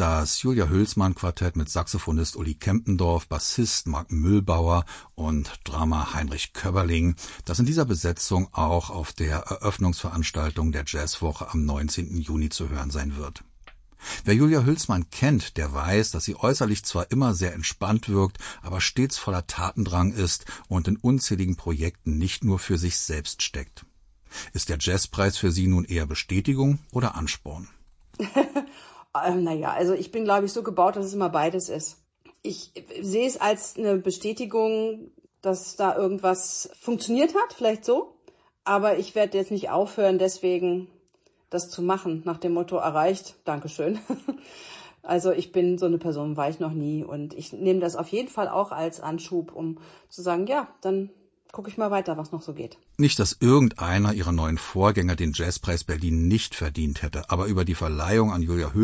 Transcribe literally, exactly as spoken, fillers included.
Das Julia Hülsmann Quartett mit Saxophonist Uli Kempendorf, Bassist Marc Mühlbauer und Drummer Heinrich Köberling, das in dieser Besetzung auch auf der Eröffnungsveranstaltung der Jazzwoche am neunzehnten Juni zu hören sein wird. Wer Julia Hülsmann kennt, der weiß, dass sie äußerlich zwar immer sehr entspannt wirkt, aber stets voller Tatendrang ist und in unzähligen Projekten nicht nur für sich selbst steckt. Ist der Jazzpreis für Sie nun eher Bestätigung oder Ansporn? ähm, naja, also ich bin, glaube ich, so gebaut, dass es immer beides ist. Ich sehe es als eine Bestätigung, dass da irgendwas funktioniert hat, vielleicht so. Aber ich werde jetzt nicht aufhören, deswegen das zu machen, nach dem Motto erreicht, Dankeschön. Also ich bin so eine Person, war ich noch nie. Und ich nehme das auf jeden Fall auch als Anschub, um zu sagen, ja, dann gucke ich mal weiter, was noch so geht. Nicht, dass irgendeiner ihrer neuen Vorgänger den Jazzpreis Berlin nicht verdient hätte, aber über die Verleihung an Julia Hülsmann